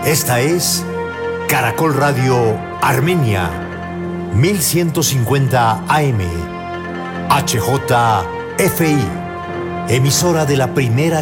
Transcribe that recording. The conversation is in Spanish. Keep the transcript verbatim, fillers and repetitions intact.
Esta es Caracol Radio Armenia, mil ciento cincuenta A M, H J F I, emisora de la primera